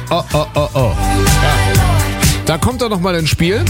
Ja. Da kommt er nochmal ins Spiel.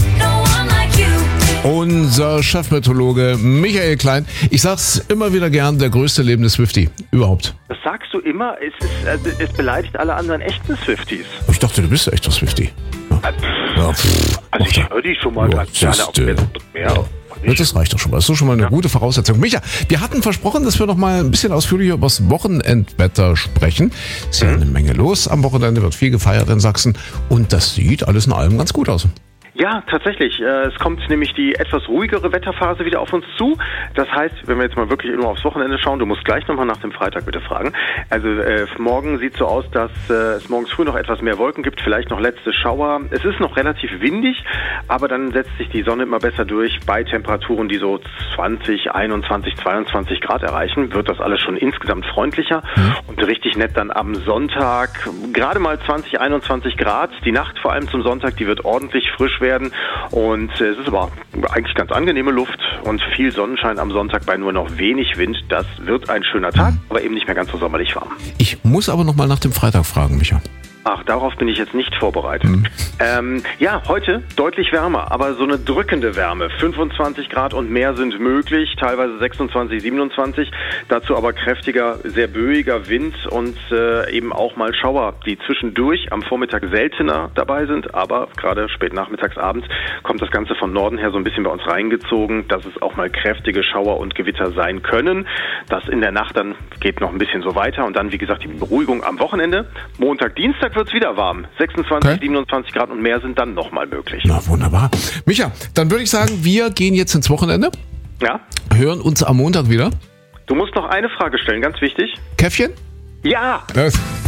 Unser Chefmeteorologe Michael Klein. Ich sag's immer wieder gern, der größte lebende Swiftie überhaupt. Das sagst du immer, es beleidigt alle anderen echten Swifties. Ich dachte, du bist ein echter Swiftie. Ja, Also ich höre die schon mal ganz gerne auf mehr. Ja, das reicht doch schon mal. Das ist doch schon mal eine gute Voraussetzung. Micha, wir hatten versprochen, dass wir noch mal ein bisschen ausführlicher über das Wochenendwetter sprechen. Ist ja eine Menge los. Am Wochenende wird viel gefeiert in Sachsen. Und das sieht alles in allem ganz gut aus. Ja, tatsächlich. Es kommt nämlich die etwas ruhigere Wetterphase wieder auf uns zu. Das heißt, wenn wir jetzt mal wirklich nur aufs Wochenende schauen, du musst gleich nochmal nach dem Freitag bitte fragen. Also morgen sieht so aus, dass es morgens früh noch etwas mehr Wolken gibt, vielleicht noch letzte Schauer. Es ist noch relativ windig, aber dann setzt sich die Sonne immer besser durch. Bei Temperaturen, die so 20, 21, 22 Grad erreichen, wird das alles schon insgesamt freundlicher. Und richtig nett dann am Sonntag, gerade mal 20, 21 Grad. Die Nacht vor allem zum Sonntag, die wird ordentlich frisch werden. Und es ist aber eigentlich ganz angenehme Luft und viel Sonnenschein am Sonntag bei nur noch wenig Wind. Das wird ein schöner Tag, aber eben nicht mehr ganz so sommerlich warm. Ich muss aber noch mal nach dem Freitag fragen, Micha. Ach, darauf bin ich jetzt nicht vorbereitet. Ja, heute deutlich wärmer, aber so eine drückende Wärme. 25 Grad und mehr sind möglich, teilweise 26, 27. Dazu aber kräftiger, sehr böiger Wind und eben auch mal Schauer, die zwischendurch am Vormittag seltener dabei sind. Aber gerade spät nachmittags, abends kommt das Ganze von Norden her so ein bisschen bei uns reingezogen, dass es auch mal kräftige Schauer und Gewitter sein können. Das in der Nacht dann geht noch ein bisschen so weiter. Und dann, wie gesagt, die Beruhigung am Wochenende. Montag, Dienstag wird es wieder warm. 26, 27 Grad und mehr sind dann nochmal möglich. Na, wunderbar. Micha, dann würde ich sagen, wir gehen jetzt ins Wochenende. Ja? Hören uns am Montag wieder. Du musst noch eine Frage stellen, ganz wichtig. Käffchen? Ja!